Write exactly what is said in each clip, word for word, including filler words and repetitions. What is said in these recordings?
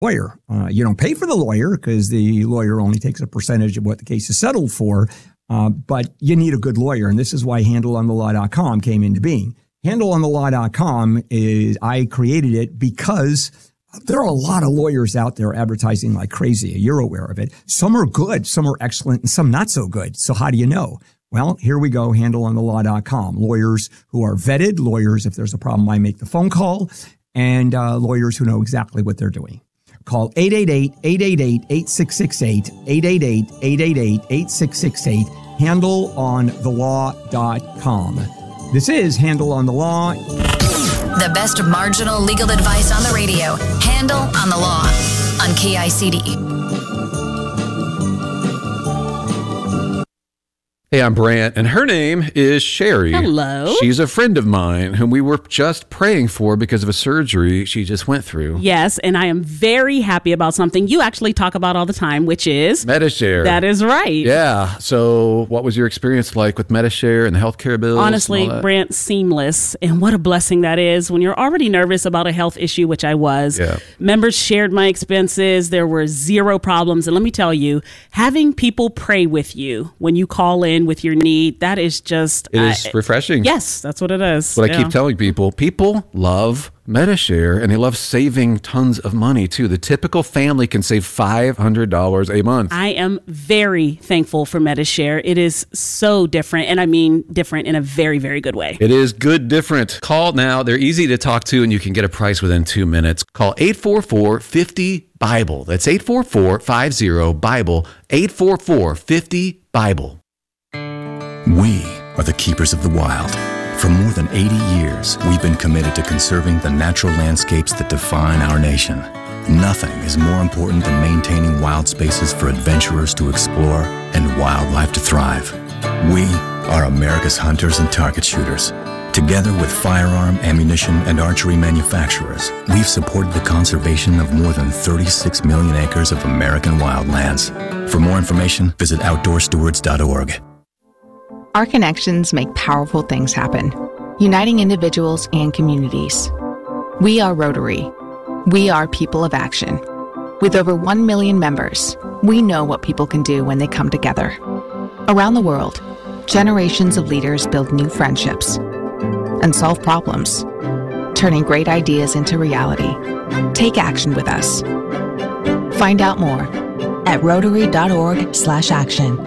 lawyer. Uh, you don't pay for the lawyer because the lawyer only takes a percentage of what the case is settled for. Uh, but you need a good lawyer. And this is why handle on the law dot com came into being. handle on the law dot com is, I created it because there are a lot of lawyers out there advertising like crazy. You're aware of it. Some are good, some are excellent, and some not so good. So how do you know? Well, here we go, handle on the law dot com. Lawyers who are vetted, lawyers, if there's a problem, I make the phone call, and uh, lawyers who know exactly what they're doing. Call eight eight eight, eight eight eight, eight six six eight, eight eight eight, eight eight eight, eight six six eight, handle on the law dot com. This is Handle on the Law. The best marginal legal advice on the radio. Handle on the Law on K I C D. Hey, I'm Brant, and her name is Sherry. Hello. She's a friend of mine whom we were just praying for because of a surgery she just went through. Yes, and I am very happy about something you actually talk about all the time, which is Medi-Share. That is right. Yeah. So what was your experience like with Medi-Share and the healthcare bills? Honestly, Brant, seamless. And what a blessing that is when you're already nervous about a health issue, which I was. Yeah. Members shared my expenses. There were zero problems. And let me tell you, having people pray with you when you call in with your need, that is just It is uh, refreshing. Yes, that's what it is. What yeah. I keep telling people, people love Medi-Share, and they love saving tons of money, too. The typical family can save five hundred dollars a month. I am very thankful for Medi-Share. It is so different, and I mean different in a very, very good way. It is good different. Call now. They're easy to talk to, and you can get a price within two minutes. Call eight four four, five zero, BIBLE. That's eight four four, five zero, BIBLE, eight four four, five zero, BIBLE. We are the keepers of the wild. For more than eighty years, we've been committed to conserving the natural landscapes that define our nation. Nothing is more important than maintaining wild spaces for adventurers to explore and wildlife to thrive. We are America's hunters and target shooters. Together with firearm, ammunition, and archery manufacturers, we've supported the conservation of more than thirty-six million acres of American wildlands. For more information, visit outdoor stewards dot org. Our connections make powerful things happen, uniting individuals and communities. We are Rotary. We are people of action. With over one million members, we know what people can do when they come together. Around the world, generations of leaders build new friendships and solve problems, turning great ideas into reality. Take action with us. Find out more at rotary dot org slash action.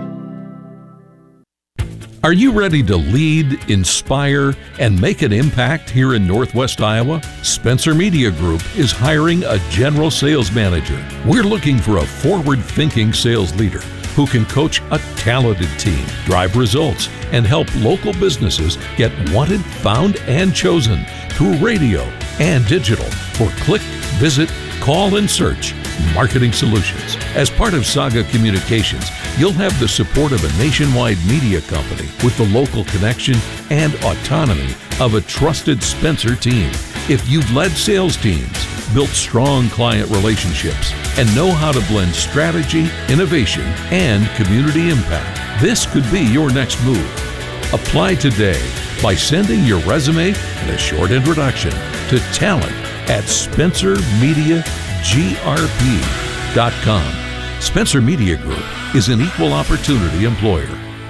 Are you ready to lead, inspire, and make an impact here in Northwest Iowa? Spencer Media Group is hiring a general sales manager. We're looking for a forward-thinking sales leader who can coach a talented team, drive results, and help local businesses get wanted, found, and chosen through radio and digital for click, visit, call, and search marketing solutions. As part of Saga Communications, you'll have the support of a nationwide media company with the local connection and autonomy of a trusted Spencer team. If you've led sales teams, built strong client relationships, and know how to blend strategy, innovation, and community impact, this could be your next move. Apply today by sending your resume and a short introduction to talent at spencer media g r p dot com. Spencer Media Group is an equal opportunity employer.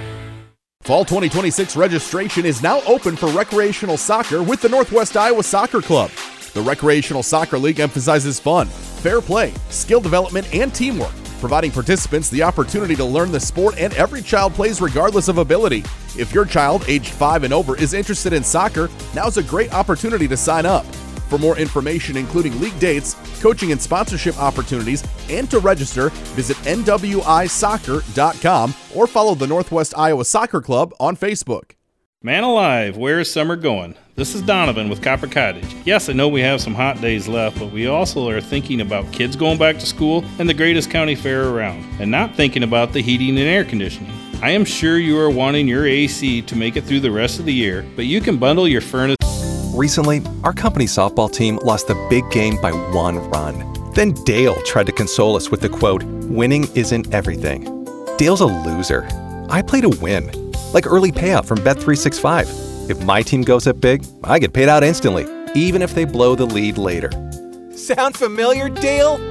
Fall twenty twenty-six registration is now open for recreational soccer with the Northwest Iowa Soccer Club. The Recreational Soccer League emphasizes fun, fair play, skill development, and teamwork, providing participants the opportunity to learn the sport, and every child plays regardless of ability. If your child, aged five and over, is interested in soccer, now's a great opportunity to sign up. For more information, including league dates, coaching and sponsorship opportunities, and to register, visit N W I soccer dot com or follow the Northwest Iowa Soccer Club on Facebook. Man alive, where is summer going? This is Donovan with Copper Cottage. Yes, I know we have some hot days left, but we also are thinking about kids going back to school and the greatest county fair around, and not thinking about the heating and air conditioning. I am sure you are wanting your A C to make it through the rest of the year, but you can bundle your furnace. Recently, our company softball team lost the big game by one run. Then Dale tried to console us with the quote, "Winning isn't everything." Dale's a loser. I play to win, like early payout from Bet three sixty-five. If my team goes up big, I get paid out instantly, even if they blow the lead later. Sound familiar, Dale?